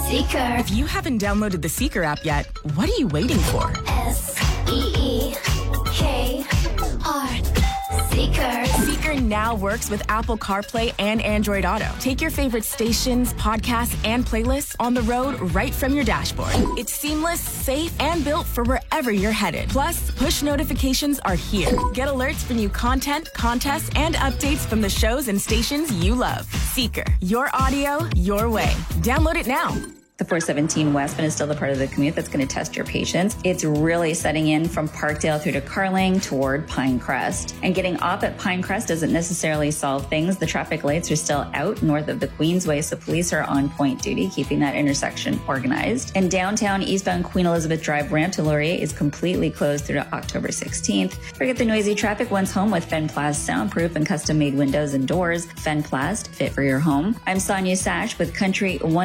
Seeker. If you haven't downloaded the Seeker app yet, what are you waiting for? SEEKR. Seeker. Seeker now works with Apple CarPlay and Android Auto. Take your favorite stations, podcasts, and playlists on the road right from your dashboard. It's seamless, safe, and built for wherever you're headed. Plus, push notifications are here. Get alerts for new content, contests, and updates from the shows and stations you love. Seeker. Your audio, your way. Download it now. The 417 Westman is still the part of the commute that's going to test your patience. It's really setting in from Parkdale through to Carling toward Pinecrest. And getting off at Pinecrest doesn't necessarily solve things. The traffic lights are still out north of the Queensway, so police are on point duty, keeping that intersection organized. And downtown eastbound Queen Elizabeth Drive ramp to Laurier is completely closed through to October 16th. Forget the noisy traffic once home with Fenplast soundproof and custom-made windows and doors. Fenplast, fit for your home. I'm Sonia Sash with Country 1.